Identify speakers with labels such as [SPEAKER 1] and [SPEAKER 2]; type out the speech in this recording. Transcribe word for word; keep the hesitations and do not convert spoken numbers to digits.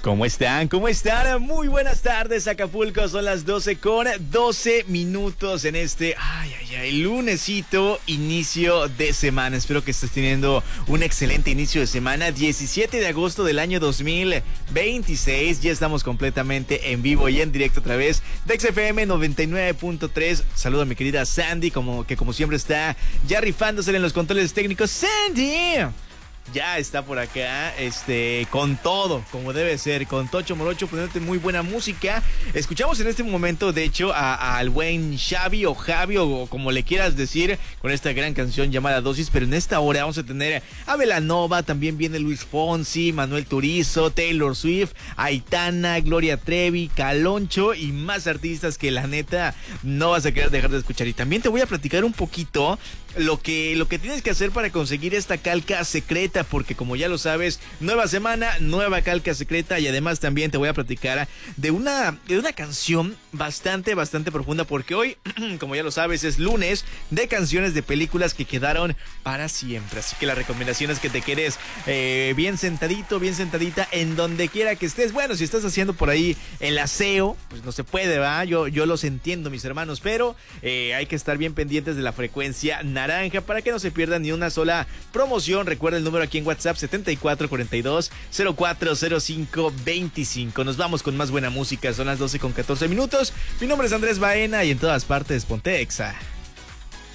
[SPEAKER 1] ¿Cómo están? ¿Cómo están? Muy buenas tardes, Acapulco. Son las doce con doce minutos en este, ay, ay, ay, lunesito, inicio de semana. Espero que estés teniendo un excelente inicio de semana. diecisiete de agosto del año dos mil veintiséis. Ya estamos completamente en vivo y en directo a través de X F M noventa y nueve punto tres. Saludo a mi querida Sandy, como, que como siempre está ya rifándose en los controles técnicos. ¡Sandy! Ya está por acá, este, con todo, como debe ser, con Tocho Morocho, poniéndote muy buena música. Escuchamos en este momento, de hecho, a, al buen Xavi o Javi, o como le quieras decir, con esta gran canción llamada Dosis. Pero en esta hora vamos a tener a Belanova, también viene Luis Fonsi, Manuel Turizo, Taylor Swift, Aitana, Gloria Trevi, Caloncho y más artistas que la neta no vas a querer dejar de escuchar. Y también te voy a platicar un poquito lo que, lo que tienes que hacer para conseguir esta calca secreta, porque como ya lo sabes, nueva semana, nueva calca secreta. Y además también te voy a platicar de una, de una canción bastante, bastante profunda, porque hoy, como ya lo sabes, es lunes de canciones de películas que quedaron para siempre. Así que la recomendación es que te quedes eh, bien sentadito, bien sentadita, en donde quiera que estés. Bueno, si estás haciendo por ahí el aseo, pues no se puede, ¿va? Yo, yo los entiendo, mis hermanos, pero eh, hay que estar bien pendientes de la frecuencia naranja para que no se pierda ni una sola promoción. Recuerda el número aquí en WhatsApp: setenta y cuatro cuarenta y dos cero cuatro cero cinco veinticinco. Nos vamos con más buena música. Son las doce con catorce minutos. Mi nombre es Andrés Baena y en todas partes ponte Exa.